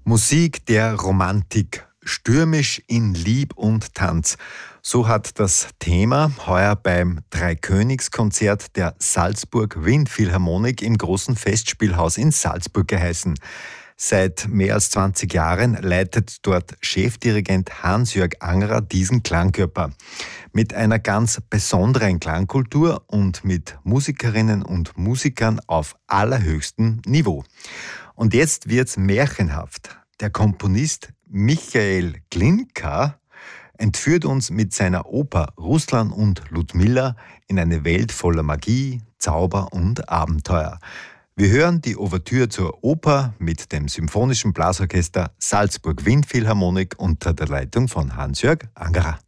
Musik der Romantik, stürmisch in Lieb und Tanz. So hat das Thema heuer beim Dreikönigskonzert der Salzburg Windphilharmonik im großen Festspielhaus in Salzburg geheißen. Seit mehr als 20 Jahren leitet dort Chefdirigent Hans-Jörg Angerer diesen Klangkörper. Mit einer ganz besonderen Klangkultur und mit Musikerinnen und Musikern auf allerhöchstem Niveau. Und jetzt wird's märchenhaft. Der Komponist Michael Glinka entführt uns mit seiner Oper Ruslan und Ludmilla in eine Welt voller Magie, Zauber und Abenteuer. Wir hören die Ouvertüre zur Oper mit dem Symphonischen Blasorchester Salzburg Windphilharmonik unter der Leitung von Hans-Jörg Angerer.